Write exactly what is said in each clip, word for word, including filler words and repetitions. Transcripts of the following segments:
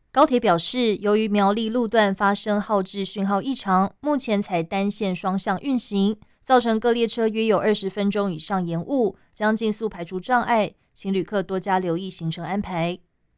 高铁表示，由于苗栗路段发生号志讯号异常，目前才单线双向运行，造成各列车约有二十分钟以上延误，将尽速排除障碍，请旅客多加留意行程安排。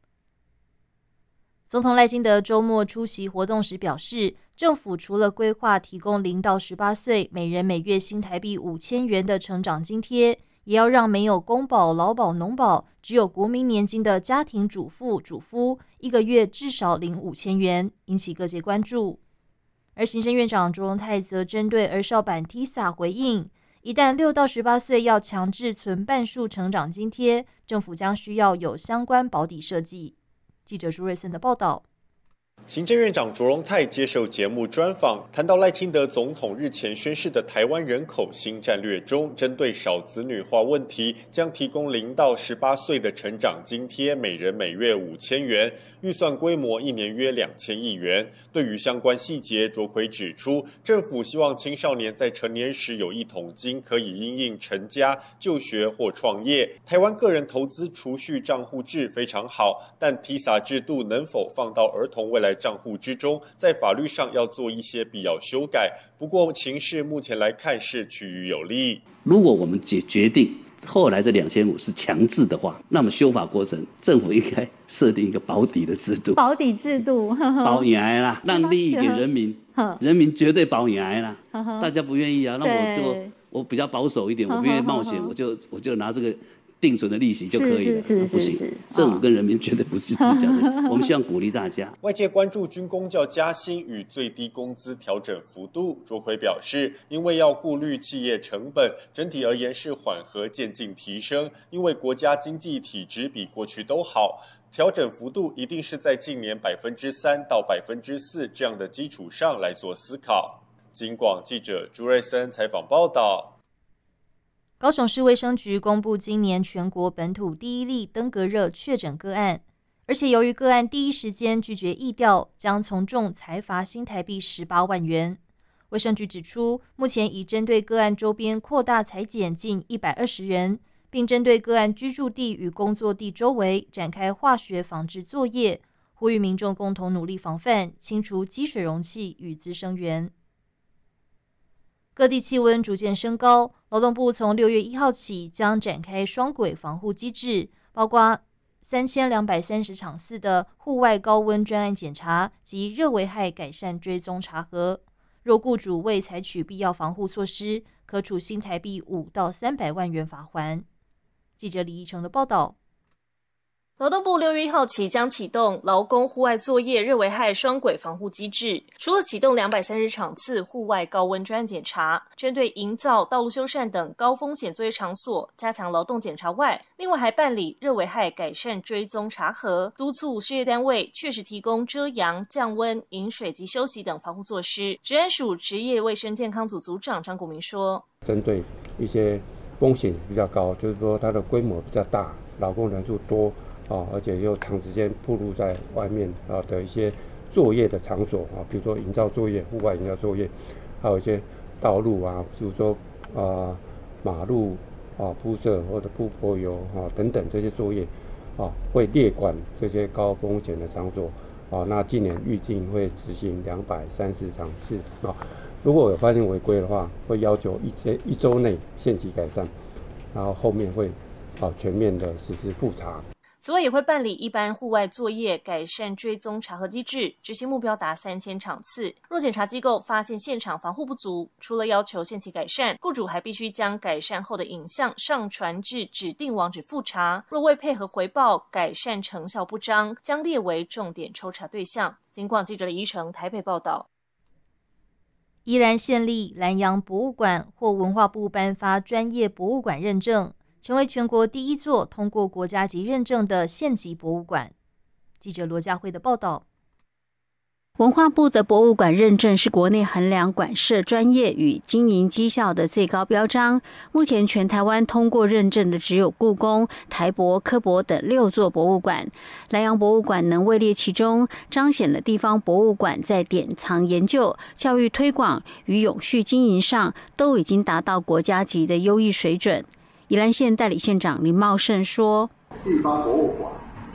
总统赖清德周末出席活动时表示，政府除了规划提供零到十八岁每人每月新台币五千元的成长津贴，也要让没有公保、劳保、农保，只有国民年金的家庭主妇、主夫一个月至少领五千元，引起各界关注。而行政院长卓荣泰则针对儿少版 T I S A 回应，一旦六到十八岁要强制存半数成长津贴，政府将需要有相关保底设计。记者朱瑞森的报道。 行政院长卓荣泰接受节目专访，谈到赖清德总统日前宣示的台湾人口新战略中，针对少子女化问题，将提供零到十八岁的成长津贴，每人每月五千元，预算规模一年约两千亿元。对于相关细节，卓奎指出，政府希望青少年在成年时有一桶金，可以因应成家、就学或创业。台湾个人投资储蓄账户制非常好，但 T I S A 制度能否放到儿童未来账户之中，在法律上要做一些必要修改。不过情势目前来看是趋于有利。 如果我们决决定后来这两千五是强制的话，那么修法过程政府应该设定一个保底的制度， 保底制度， 保赢啦，让利益给人民，人民绝对保赢啦。大家不愿意啊，那我就我比较保守一点，我不愿意冒险，我就我就拿这个定存的利息就可以了， 是是是不行，政府跟人民绝对不是这样的。我们希望鼓励大家。 外界关注军公教加薪与最低工资调整幅度，卓奎表示，因为要顾虑企业成本，整体而言是缓和渐进提升，因为国家经济体质比过去都好。调整幅度一定是在近年百分之三到百分之四这样的基础上来做思考。警广记者朱瑞森采访报道。 高雄市卫生局公布今年全国本土第一例登革热确诊个案，而且由于个案第一时间拒绝疫调，将从重裁罚新台币十八万元。卫生局指出，目前已针对个案周边扩大采检近一百二十人，并针对个案居住地与工作地周围展开化学防治作业，呼吁民众共同努力防范，清除积水容器与滋生源。各地气温逐渐升高，劳动部从六月一号起将展开双轨防护机制，包括三千两百三十场次的户外高温专案检查及热危害改善追踪查核。若雇主未采取必要防护措施，可处新台币五到三百万元罚锾。记者李义成的报道。 劳动部六月一号起将启动劳工户外作业热危害双轨防护机制，除了启动两百三十场次户外高温专案检查，针对营造、道路修缮等高风险作业场所加强劳动检查外，另外还办理热危害改善追踪查核，督促事业单位确实提供遮阳、降温、饮水及休息等防护措施。职安署职业卫生健康组组长张国民说， 针对一些风险比较高，就是说它的规模比较大，劳工人数多啊，而且又长时间暴露在外面啊的一些作业的场所啊，比如说营造作业、户外营造作业，还有一些道路啊，比如说啊马路啊铺设或者铺柏油啊等等这些作业啊，会列管这些高风险的场所啊。那今年预计会执行两百三十场次啊。如果有发现违规的话，会要求一节一周内限期改善，然后后面会啊全面的实施复查。 此外，也会办理一般户外作业改善追踪查核机制，执行目标达三千场次。若检查机构发现现场防护不足，除了要求限期改善，雇主还必须将改善后的影像上传至指定网址复查。若未配合回报，改善成效不彰，将列为重点抽查对象。警广记者李依成台北报道。 宜兰县立兰阳博物馆获文化部颁发专业博物馆认证，成为全国第一座通过国家级认证的县级博物馆。记者罗家慧的报道。 文化部的博物馆认证是国内衡量馆舍专业与经营绩效的最高标章。目前全台湾通过认证的只有故宫、台博、科博等六座博物馆。兰阳博物馆能位列其中，彰显了地方博物馆在典藏研究、教育推广与永续经营上都已经达到国家级的优异水准。宜兰县代理县长林茂胜说， 地方博物馆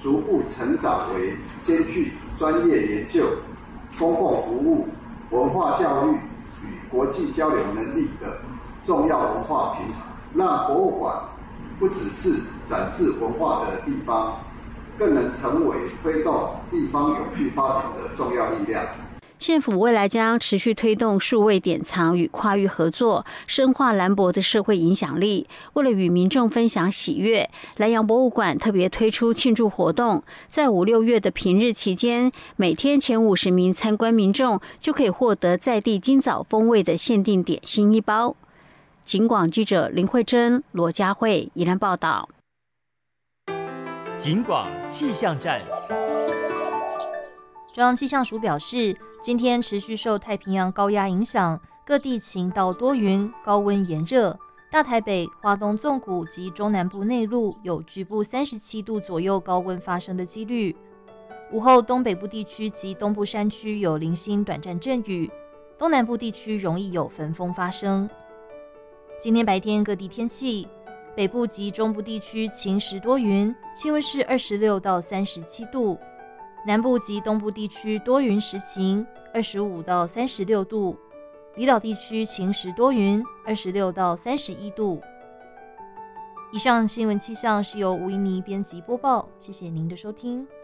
逐步成长为兼具专业研究、公共服务、文化教育与国际交流能力的重要文化平台，让博物馆不只是展示文化的地方，更能成为推动地方永续发展的重要力量。 县府未来将持续推动数位典藏与跨域合作，深化兰博的社会影响力。为了与民众分享喜悦，兰阳博物馆特别推出庆祝活动，在五六月的平日期间，每天前五十名参观民众就可以获得在地今早风味的限定点心一包。警广记者林慧珍、罗佳慧宜兰报道。 警广气象站。 中央气象署表示，今天持续受太平洋高压影响，各地晴到多云，高温炎热。大台北、花东纵谷及中南部内陆有局部三十七度左右高温发生的几率。午后东北部地区及东部山区有零星短暂阵雨，东南部地区容易有焚风发生。今天白天各地天气，北部及中部地区晴时多云，气温是二十六到三十七度。南部及东部地区多云时晴，二十五到三十六度；离岛地区晴时多云，二十六到三十一度。以上新闻气象是由吴怡妮编辑播报，谢谢您的收听。